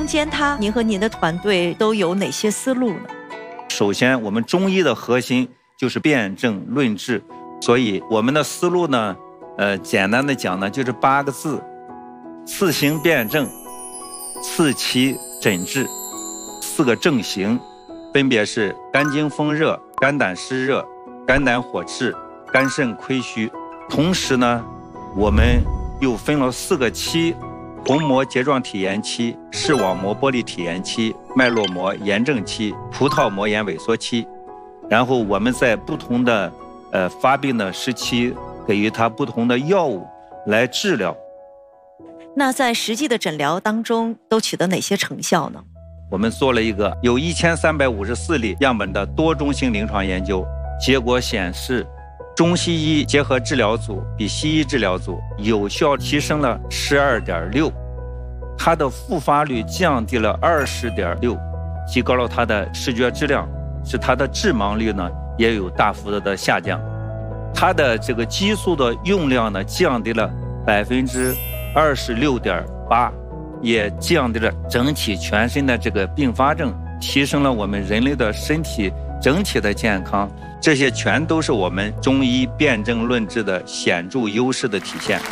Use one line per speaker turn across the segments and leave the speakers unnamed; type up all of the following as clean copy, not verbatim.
中间您和您的团队都有哪些思路呢？
首先，我们中医的核心就是辨证论治，所以我们的思路呢，简单的讲呢，就是8个字：四行辨证，四期诊治。4个症型分别是肝经风热、肝胆湿热、肝胆火炽、肝肾亏虚。同时呢，我们又分了4个期：虹膜睫状体炎期、视网膜剥离体炎期、脉络膜炎症期、葡萄膜炎萎缩期。然后我们在不同的发病的时期，给予它不同的药物来治疗。
那在实际的诊疗当中都取得哪些成效呢？
我们做了一个有1354例样本的多中心临床研究，结果显示中西医结合治疗组比西医治疗组有效提升了12.6%，它的复发率降低了20.6%，提高了它的视觉质量，使它的致盲率呢也有大幅度的下降。它的这个激素的用量呢降低了26.8%，也降低了整体全身的这个并发症，提升了我们人类的身体整体的健康。这些全都是我们中医辨证论治的显著优势的体现。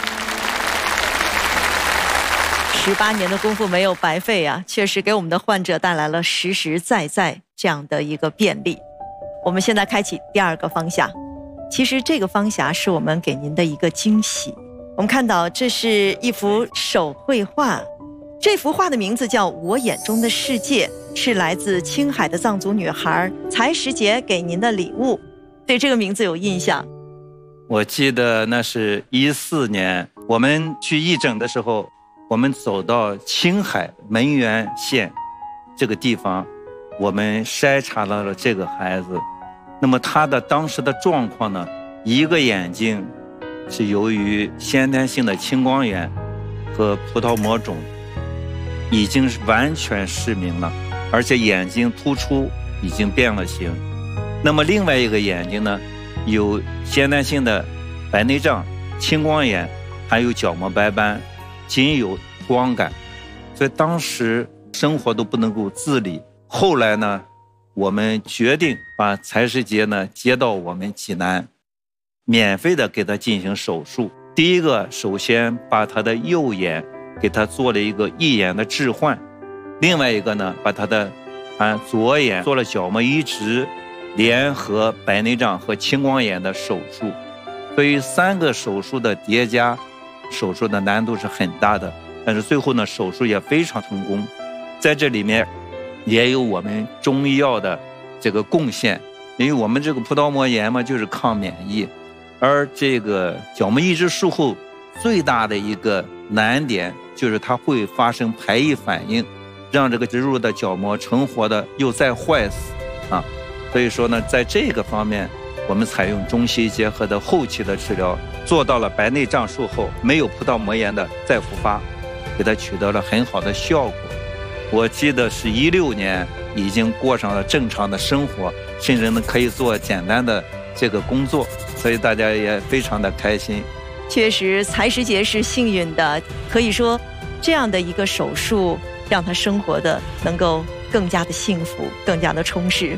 18年的功夫没有白费啊，确实给我们的患者带来了实实在在这样的一个便利。我们现在开启第2个方匣，其实这个方匣是我们给您的一个惊喜。我们看到这是一幅手绘画，这幅画的名字叫《我眼中的世界》，是来自青海的藏族女孩才石杰给您的礼物。对这个名字有印象？
我记得那是14年，我们去义诊的时候，我们走到青海门源县这个地方，我们筛查到了这个孩子。那么他的当时的状况呢，一个眼睛是由于先天性的青光眼和葡萄膜肿，已经是完全失明了，而且眼睛突出已经变了形。那么另外一个眼睛呢，有先天性的白内障、青光眼，还有角膜白斑，仅有光感，所以当时生活都不能够自理。后来呢，我们决定把才石杰呢接到我们济南，免费的给他进行手术。第一个，首先把他的右眼给他做了一个义眼的置换，另外一个呢，把他的左眼做了角膜移植，联合白内障和青光眼的手术。所以3个手术的叠加，手术的难度是很大的，但是最后呢，手术也非常成功。在这里面也有我们中医药的这个贡献，因为我们这个葡萄膜炎嘛，就是抗免疫，而这个角膜移植术后最大的一个难点就是它会发生排异反应，让这个植入的角膜成活的又再坏死啊。所以说呢，在这个方面，我们采用中西医结合的后期的治疗，做到了白内障术后没有葡萄膜炎的再复发，给它取得了很好的效果。我记得是16年已经过上了正常的生活，甚至呢可以做简单的这个工作，所以大家也非常的开心。
确实才石杰是幸运的，可以说这样的一个手术让他生活的能够更加的幸福，更加的充实。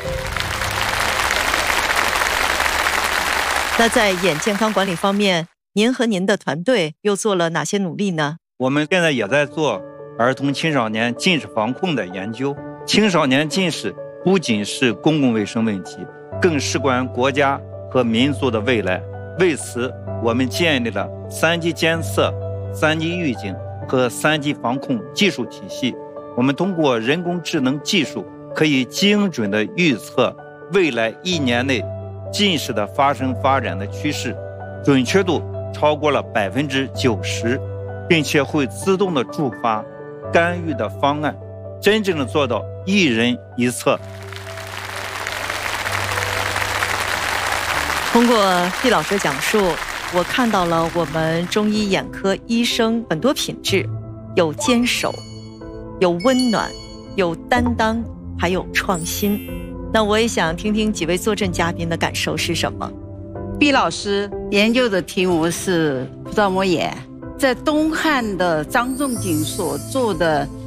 那在眼健康管理方面，您和您的团队又做了哪些努力呢？
我们现在也在做儿童青少年近视防控的研究。青少年近视不仅是公共卫生问题，更事关国家和民族的未来。为此，我们建立了3级监测、3级预警和3级防控技术体系。我们通过人工智能技术，可以精准地预测未来1年内近视的发生发展的趋势，准确度超过了90%，并且会自动的触发干预的方案，真正的做到一人一策。
通过毕老师讲述，我看到了我们中医眼科医生很多品质，有坚守，有温暖，有担当，还有创新。那我也想听听几位坐镇嘉宾的感受是什么。
毕老师研究的题目是葡萄膜炎，在东汉的张仲景所做的